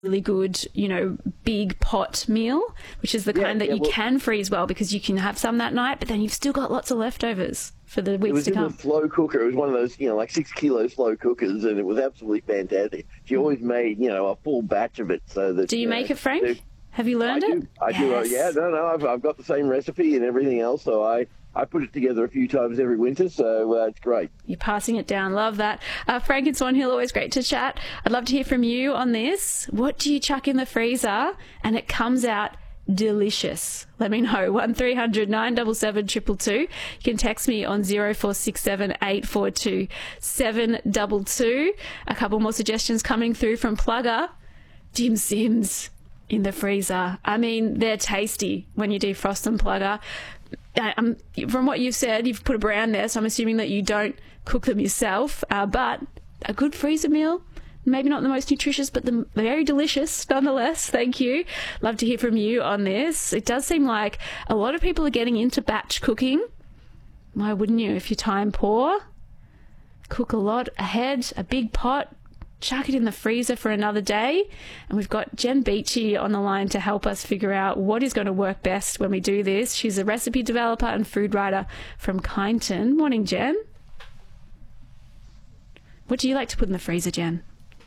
really good, you know, big pot meal, which is the kind that you can freeze well because you can have some that night, but then you've still got lots of leftovers for the weeks to come. It was in the slow cooker. It was one of those, you know, like 6 kilo slow cookers, and it was absolutely fantastic. She always made, you know, a full batch of it so that. Do you make it, Frank? Have you learned it? I do. Yeah, no, I've got the same recipe and everything else, so I put it together a few times every winter, so it's great. You're passing it down. Love that. Frank in Swan Hill, always great to chat. I'd love to hear from you on this. What do you chuck in the freezer and it comes out delicious? Let me know. 1300 977 222. You can text me on 0467 842 722. A couple more suggestions coming through from Plugger. Dim Sims in the freezer. I mean, they're tasty when you defrost them, Plugger. From what you've said, you've put a brown there, so I'm assuming that you don't cook them yourself. But a good freezer meal, maybe not the most nutritious, but very delicious nonetheless. Thank you. Love to hear from you on this. It does seem like a lot of people are getting into batch cooking. Why wouldn't you if you're time poor? Cook a lot ahead, a big pot, chuck it in the freezer for another day. And we've got Jen Beachy on the line to help us figure out what is going to work best when we do this. She's a recipe developer and food writer from Kyneton. Morning, Jen. What do you like to put in the freezer, Jen?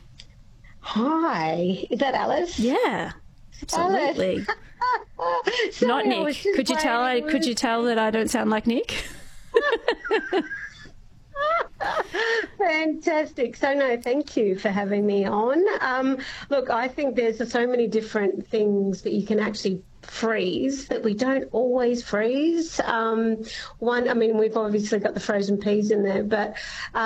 Hi, is that Alice? Yeah, absolutely. Sorry, not Nick. Could you tell that I don't sound like Nick? Fantastic. So no, thank you for having me on. Look, I think there's so many different things that you can actually freeze that we don't always freeze. We've obviously got the frozen peas in there, but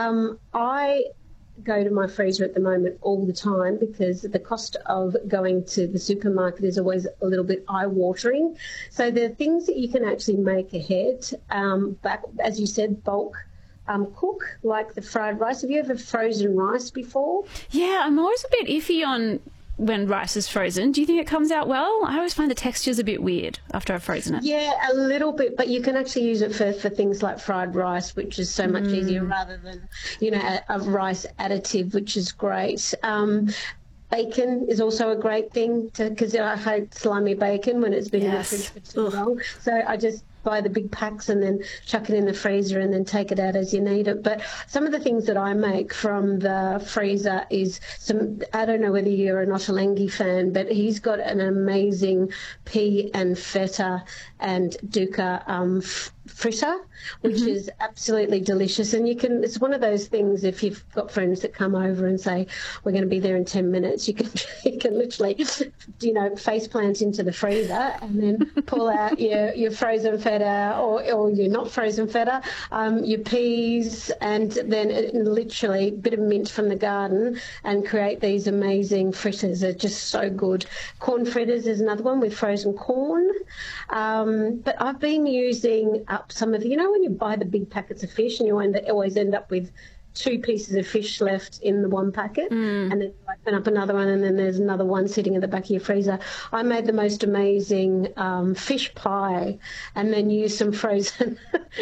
I go to my freezer at the moment all the time because the cost of going to the supermarket is always a little bit eye-watering. So there are things that you can actually make ahead, back, as you said, bulk cook, like the fried rice. Have you ever frozen rice before? Yeah, I'm always a bit iffy on when rice is frozen. Do you think it comes out well? I always find the texture's a bit weird after I've frozen it. Yeah, a little bit, but you can actually use it for things like fried rice, which is so much easier rather than, you know, a rice additive, which is great. Bacon is also a great thing because I hate slimy bacon when it's been in the fridge for too long. So I just buy the big packs and then chuck it in the freezer and then take it out as you need it. But some of the things that I make from the freezer is I don't know whether you're an Ottolenghi fan, but he's got an amazing pea and feta and dukkha fritter, which is absolutely delicious. And it's one of those things, if you've got friends that come over and say, we're going to be there in 10 minutes, you can literally, you know, face plant into the freezer and then pull out your frozen feta or your not frozen feta, your peas, and then literally a bit of mint from the garden and create these amazing fritters. They're just so good. Corn fritters is another one with frozen corn. But I've been using up some of, you know, when you buy the big packets of fish and you always end up with 2 pieces of fish left in the one packet, and then you open up another one and then there's another one sitting at the back of your freezer. I made the most amazing fish pie and then used some frozen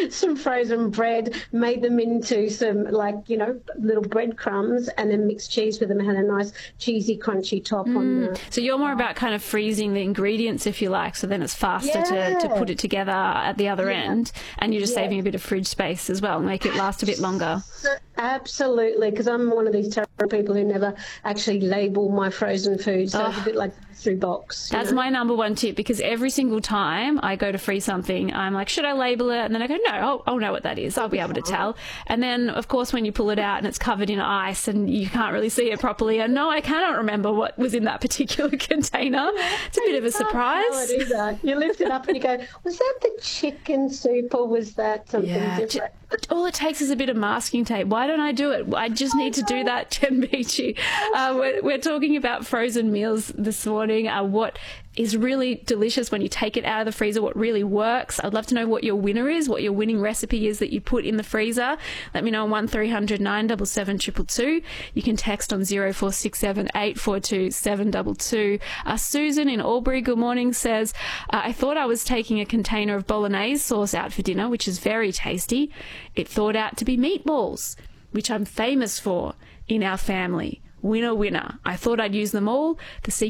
bread, made them into some, like, you know, little breadcrumbs, and then mixed cheese with them and had a nice cheesy crunchy top on there. So you're more about kind of freezing the ingredients, if you like, so then it's faster to put it together at the other end, and you're just saving a bit of fridge space as well, make it last a bit longer. Absolutely, because I'm one of these terrible people who never actually label my frozen food, so it's a bit like the mystery box. That's my number one tip, because every single time I go to freeze something, I'm like, should I label it? And then I go, no, I'll know what that is. I'll be able to tell. And then, of course, when you pull it out and it's covered in ice and you can't really see it properly, and no, I cannot remember what was in that particular container. It's a bit of a surprise. You lift it up and you go, was that the chicken soup or was that something different? All it takes is a bit of masking tape. Why don't I do it? I just need to do that, Jen Beachy. We're talking about frozen meals this morning. What is really delicious when you take it out of the freezer, what really works. I'd love to know what your winner is, what your winning recipe is that you put in the freezer. Let me know on 1300 977 222. You can text on 0467 842 722. Susan in Albury, good morning, says, I thought I was taking a container of bolognese sauce out for dinner, which is very tasty. It thawed out to be meatballs, which I'm famous for in our family. Winner, winner. I thought I'd use them all. The